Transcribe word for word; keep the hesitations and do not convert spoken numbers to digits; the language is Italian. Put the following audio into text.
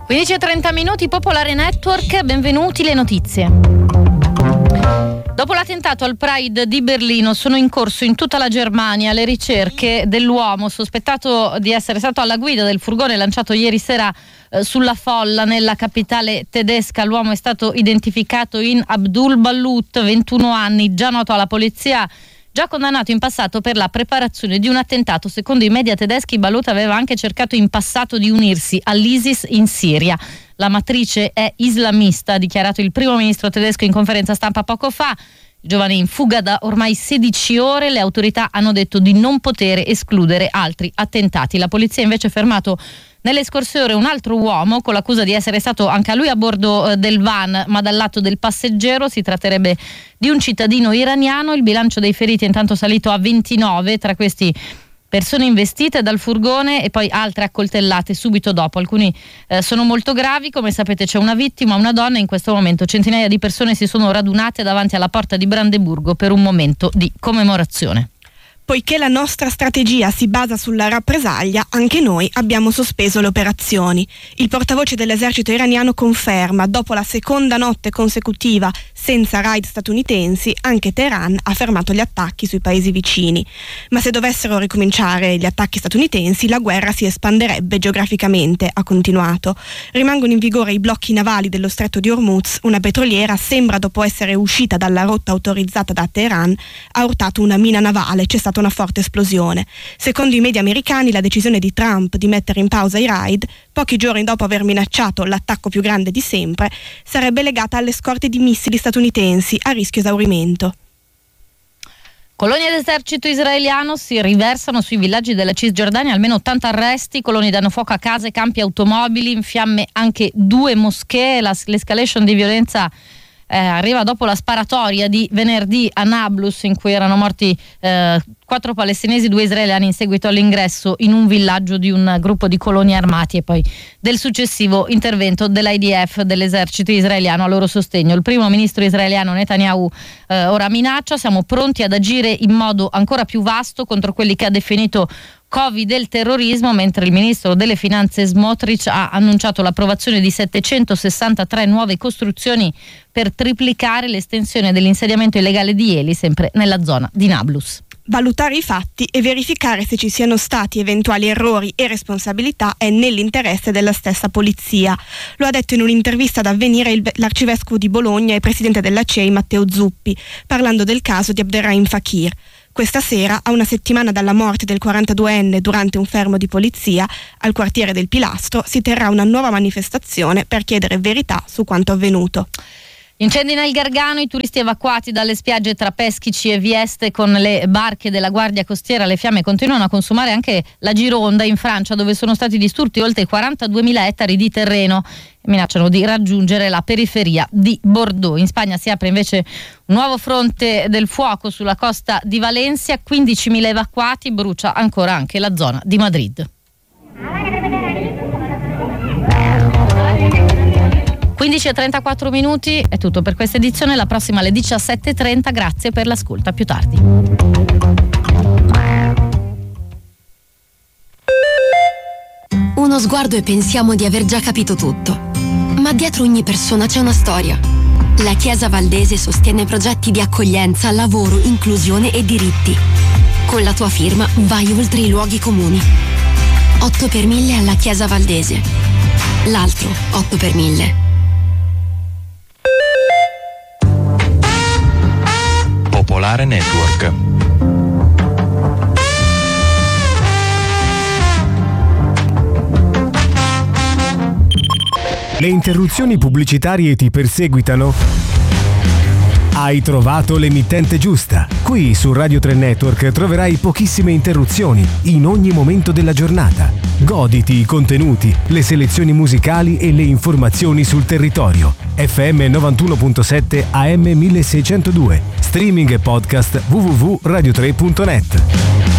quindici e trenta minuti, Popolare Network, benvenuti, le notizie. Dopo l'attentato al Pride di Berlino sono in corso in tutta la Germania le ricerche dell'uomo sospettato di essere stato alla guida del furgone lanciato ieri sera eh, sulla folla nella capitale tedesca. L'uomo è stato identificato in Abdul Ballout, ventuno anni, già noto alla polizia, già condannato in passato per la preparazione di un attentato. Secondo i media tedeschi, Ballout aveva anche cercato in passato di unirsi all'ISIS in Siria. La matrice è islamista, ha dichiarato il primo ministro tedesco in conferenza stampa poco fa. Il giovane è in fuga da ormai sedici ore, le autorità hanno detto di non poter escludere altri attentati. La polizia invece ha fermato nelle scorse ore un altro uomo con l'accusa di essere stato anche a lui a bordo eh, del van, ma dal lato del passeggero. Si tratterebbe di un cittadino iraniano. Il bilancio dei feriti è intanto salito a ventinove, tra questi persone investite dal furgone e poi altre accoltellate subito dopo. Alcuni eh, sono molto gravi, come sapete c'è una vittima, una donna. In questo momento centinaia di persone si sono radunate davanti alla porta di Brandeburgo per un momento di commemorazione. Poiché la nostra strategia si basa sulla rappresaglia, anche noi abbiamo sospeso le operazioni. Il portavoce dell'esercito iraniano conferma, dopo la seconda notte consecutiva senza raid statunitensi, anche Teheran ha fermato gli attacchi sui paesi vicini. Ma se dovessero ricominciare gli attacchi statunitensi, la guerra si espanderebbe geograficamente, ha continuato. Rimangono in vigore i blocchi navali dello stretto di Hormuz. Una petroliera sembra, dopo essere uscita dalla rotta autorizzata da Teheran, ha urtato una mina navale. C'è stata una forte esplosione. Secondo i media americani, la decisione di Trump di mettere in pausa i raid, pochi giorni dopo aver minacciato l'attacco più grande di sempre, sarebbe legata alle scorte di missili statunitensi a rischio esaurimento. Coloni dell'esercito israeliano si riversano sui villaggi della Cisgiordania, almeno ottanta arresti, coloni danno fuoco a case, campi, automobili, in fiamme anche due moschee. La, l'escalation di violenza Eh, arriva dopo la sparatoria di venerdì a Nablus, in cui erano morti eh, quattro palestinesi, due israeliani, in seguito all'ingresso in un villaggio di un gruppo di coloni armati e poi del successivo intervento dell'I D F, dell'esercito israeliano, a loro sostegno. Il primo ministro israeliano Netanyahu eh, ora minaccia: siamo pronti ad agire in modo ancora più vasto contro quelli che ha definito Covid del terrorismo, mentre il ministro delle finanze Smotrich ha annunciato l'approvazione di settecentosessantatré nuove costruzioni per triplicare l'estensione dell'insediamento illegale di Eli, sempre nella zona di Nablus. Valutare i fatti e verificare se ci siano stati eventuali errori e responsabilità è nell'interesse della stessa polizia. Lo ha detto in un'intervista ad Avvenire il, l'arcivescovo di Bologna e presidente della C E I Matteo Zuppi, parlando del caso di Abderrahim Fakir. Questa sera, a una settimana dalla morte del quarantaduenne durante un fermo di polizia al quartiere del Pilastro, si terrà una nuova manifestazione per chiedere verità su quanto avvenuto. Incendi nel Gargano, i turisti evacuati dalle spiagge tra Peschici e Vieste con le barche della Guardia Costiera. Le fiamme continuano a consumare anche la Gironda, in Francia, dove sono stati distrutti oltre quarantaduemila ettari di terreno e minacciano di raggiungere la periferia di Bordeaux. In Spagna si apre invece un nuovo fronte del fuoco sulla costa di Valencia, quindicimila evacuati, brucia ancora anche la zona di Madrid. quindici e trentaquattro minuti, è tutto per questa edizione, la prossima alle diciassette e trenta, grazie per l'ascolto, a più tardi. Uno sguardo e pensiamo di aver già capito tutto, ma dietro ogni persona c'è una storia. La Chiesa Valdese sostiene progetti di accoglienza, lavoro, inclusione e diritti. Con la tua firma vai oltre i luoghi comuni. otto per mille alla Chiesa Valdese. L'altro otto per mille. Popolare Network. Le interruzioni pubblicitarie ti perseguitano? Hai trovato l'emittente giusta. Qui su Radio tre Network troverai pochissime interruzioni in ogni momento della giornata. Goditi i contenuti, le selezioni musicali e le informazioni sul territorio. F M novantuno virgola sette A M milleseicentodue. Streaming e podcast w w w punto radio tre punto net.